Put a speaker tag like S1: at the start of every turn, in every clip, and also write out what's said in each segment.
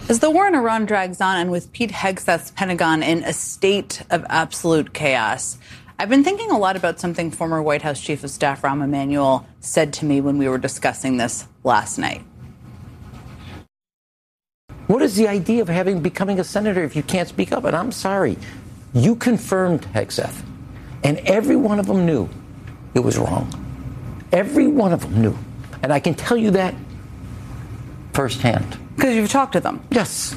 S1: As the war in Iran drags on and with Pete Hegseth's Pentagon in a state of absolute chaos, I've been thinking a lot about something former White House Chief of Staff Rahm Emanuel said to me when we were discussing this last night.
S2: What is the idea of becoming a senator if you can't speak up? And I'm sorry, you confirmed Hegseth, and every one of them knew it was wrong. Every one of them knew. And I can tell you that firsthand.
S1: Because you've talked to them.
S2: Yes.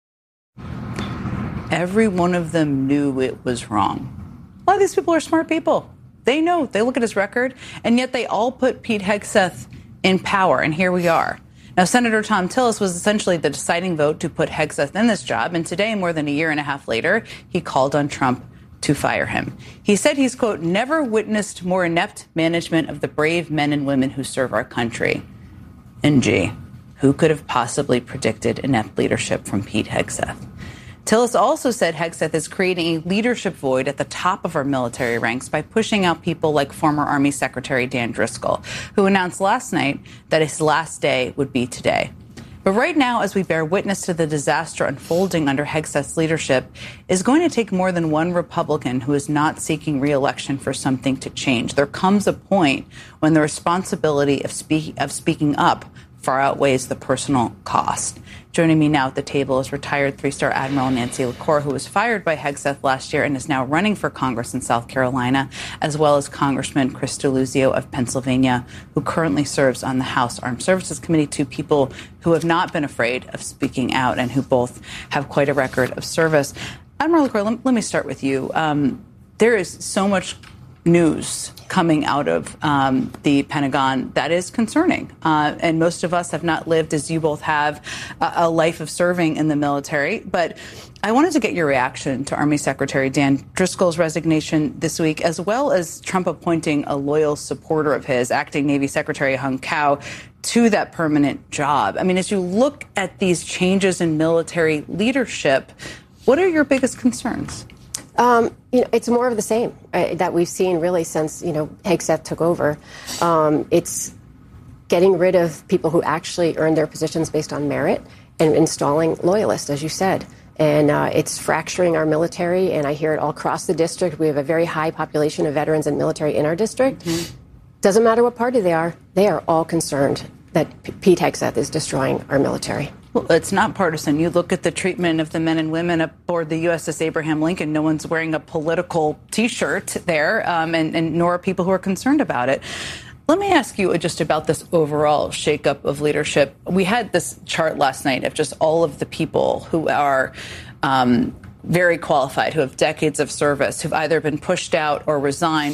S1: Every one of them knew it was wrong. A lot of these people are smart people. They know. They look at his record, and yet they all put Pete Hegseth in power, and here we are. Now, Senator Thom Tillis was essentially the deciding vote to put Hegseth in this job, and today, more than a year and a half later, he called on Trump to fire him. He said he's, quote, never witnessed more inept management of the brave men and women who serve our country. And gee, who could have possibly predicted inept leadership from Pete Hegseth? Tillis also said Hegseth is creating a leadership void at the top of our military ranks by pushing out people like former Army Secretary Dan Driscoll, who announced last night that his last day would be today. But right now, as we bear witness to the disaster unfolding under Hegseth's leadership, is going to take more than one Republican who is not seeking re-election for something to change. There comes a point when the responsibility of speaking up far outweighs the personal cost. Joining me now at the table is retired three-star Admiral Nancy LaCour, who was fired by Hegseth last year and is now running for Congress in South Carolina, as well as Congressman Chris Deluzio of Pennsylvania, who currently serves on the House Armed Services Committee, two people who have not been afraid of speaking out and who both have quite a record of service. Admiral LaCour, let me start with you. There is so much news coming out of the Pentagon that is concerning. And most of us have not lived, as you both have, a life of serving in the military. But I wanted to get your reaction to Army Secretary Dan Driscoll's resignation this week, as well as Trump appointing a loyal supporter of his, acting Navy Secretary Hung Cao, to that permanent job. I mean, as you look at these changes in military leadership, what are your biggest concerns?
S3: It's more of the same that we've seen really since, Hegseth took over. It's getting rid of people who actually earned their positions based on merit and installing loyalists, as you said. And it's fracturing our military, and I hear it all across the district. We have a very high population of veterans and military in our district. Mm-hmm. Doesn't matter what party they are all concerned that Pete Hegseth is destroying our military.
S1: Well, it's not partisan. You look at the treatment of the men and women aboard the USS Abraham Lincoln. No one's wearing a political T-shirt there, and nor are people who are concerned about it. Let me ask you just about this overall shakeup of leadership. We had this chart last night of just all of the people who are very qualified, who have decades of service, who've either been pushed out or resigned